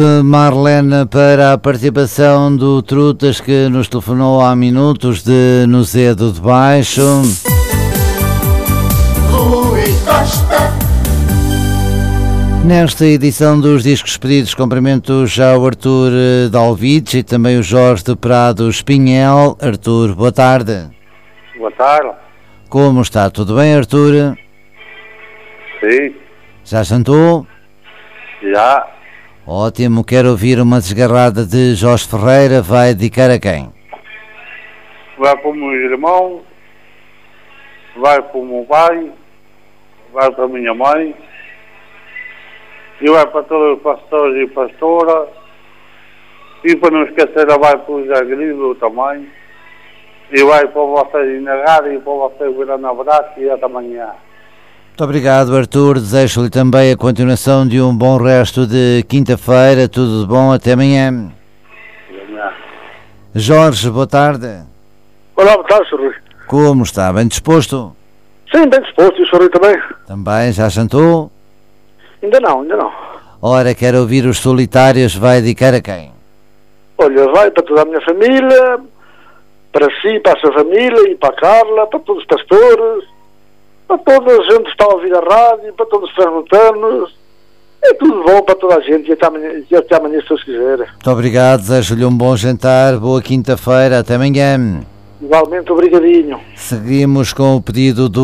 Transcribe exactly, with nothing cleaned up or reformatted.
Marlene, para a participação do Trutas, que nos telefonou há minutos de Nozedo de Baixo. Rui Costa. Nesta edição dos Discos Pedidos, cumprimento já o Artur Dalvides e também o Jorge de Prado Espinhel. Artur, boa tarde. Boa tarde. Como está? Tudo bem, Artur? Sim. Já jantou? Já. Ótimo, quero ouvir uma desgarrada de Jorge Ferreira. Vai dedicar a quem? Vai para o meu irmão, vai para o meu pai, vai para a minha mãe, e vai para todos os pastores e pastoras, e para não esquecer, vai para o José Grilo também, e vai para vocês Inagada e para vocês Grande Abraço e até amanhã. Muito obrigado, Artur. Desejo-lhe também a continuação de um bom resto de quinta-feira. Tudo de bom, até amanhã. Até amanhã. Jorge, boa tarde. Olá, boa tarde, senhor Rui. Como está? Bem disposto? Sim, bem disposto. E o senhor Rui também? Também, já jantou? Ainda não, ainda não. Ora, quero ouvir os Solitários. Vai dedicar a quem? Olha, vai para toda a minha família, para si, para a sua família, e para a Carla, para todos os pastores, para toda a gente que está a ouvir a rádio, para todos os transmontanos. É tudo bom para toda a gente e até amanhã, e até amanhã se Deus quiser. Muito obrigado, desejo-lhe um bom jantar, boa quinta-feira, até amanhã. Igualmente, obrigadinho. Seguimos com o pedido do